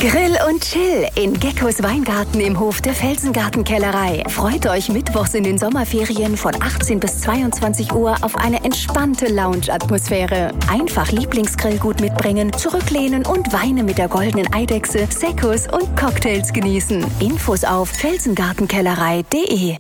Grill und Chill in Geckos Weingarten im Hof der Felsengartenkellerei. Freut euch mittwochs in den Sommerferien von 18 bis 22 Uhr auf eine entspannte Lounge-Atmosphäre. Einfach Lieblingsgrillgut mitbringen, zurücklehnen und Weine mit der goldenen Eidechse, Seccos und Cocktails genießen. Infos auf felsengartenkellerei.de.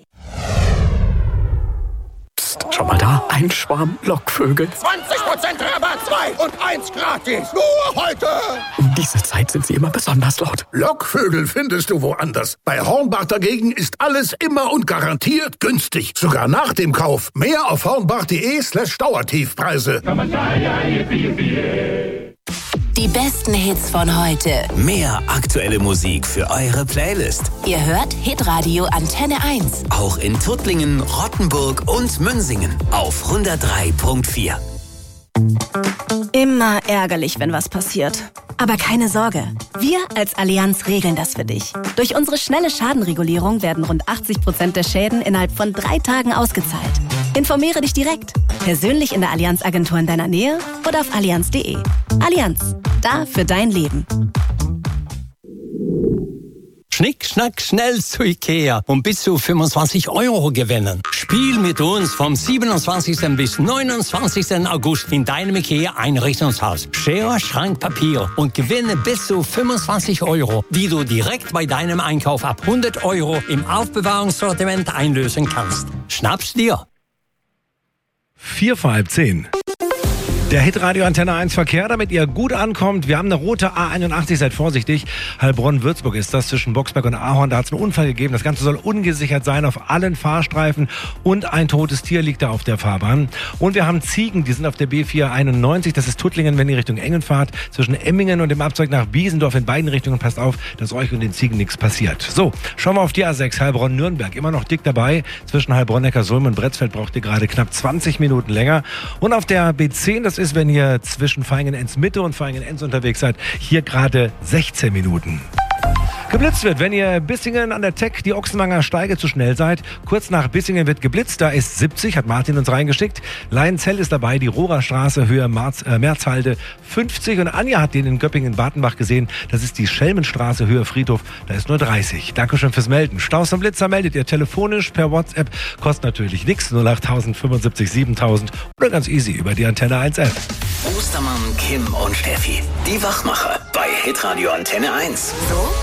Psst, schau mal da, ein Schwarm Lockvögel. 20% Rabatt, 2 und 1 gratis. Nur heute. Um diese Zeit sind sie immer besonders laut. Lockvögel findest du woanders. Bei Hornbach dagegen ist alles immer und garantiert günstig. Sogar nach dem Kauf. Mehr auf hornbach.de/Dauertiefpreise. Die besten Hits von heute. Mehr aktuelle Musik für eure Playlist. Ihr hört Hitradio Antenne 1. Auch in Tuttlingen, Rottenburg und Münsingen auf 103.4. Immer ärgerlich, wenn was passiert. Aber keine Sorge, wir als Allianz regeln das für dich. Durch unsere schnelle Schadenregulierung werden rund 80% der Schäden innerhalb von 3 Tagen ausgezahlt. Informiere dich direkt, persönlich in der Allianz-Agentur in deiner Nähe oder auf allianz.de. Allianz, da für dein Leben. Schnick, schnack, schnell zu Ikea und bis zu 25 € gewinnen. Spiel mit uns vom 27. bis 29. August in deinem Ikea-Einrichtungshaus. Schere, Schrank, Papier und gewinne bis zu 25 €, die du direkt bei deinem Einkauf ab 100 € im Aufbewahrungssortiment einlösen kannst. Schnapp's dir! 9:45. Der Hitradio Antenne 1 Verkehr, damit ihr gut ankommt. Wir haben eine rote A81, seid vorsichtig. Heilbronn-Würzburg ist das zwischen Boxberg und Ahorn. Da hat es einen Unfall gegeben. Das Ganze soll ungesichert sein auf allen Fahrstreifen. Und ein totes Tier liegt da auf der Fahrbahn. Und wir haben Ziegen, die sind auf der B491. Das ist Tuttlingen, wenn ihr Richtung Engen fahrt. Zwischen Emmingen und dem Abzweig nach Biesendorf in beiden Richtungen. Passt auf, dass euch und den Ziegen nichts passiert. So, schauen wir auf die A6 Heilbronn-Nürnberg. Immer noch dick dabei. Zwischen Heilbronn-Neckarsulm und Bretzfeld braucht ihr gerade knapp 20 Minuten länger. Und auf der B10, das ist, wenn ihr zwischen Vaihingen-Enz-Mitte und Vaihingen-Enz unterwegs seid, hier gerade 16 Minuten. Geblitzt wird, wenn ihr Bissingen an der Teck, die Ochsenwanger Steige zu schnell seid. Kurz nach Bissingen wird geblitzt, da ist 70, hat Martin uns reingeschickt. Leinzell ist dabei, die Rohrerstraße, Höhe Merzhalde 50. Und Anja hat den in Göppingen-Bartenbach gesehen. Das ist die Schelmenstraße, Höhe Friedhof, da ist nur 30. Dankeschön fürs Melden. Staus und Blitzer meldet ihr telefonisch per WhatsApp. Kostet natürlich nichts, 08000 75 7000 oder ganz easy über die Antenne 1 App. Ostermann, Kim und Steffi, die Wachmacher bei Hitradio Antenne 1. So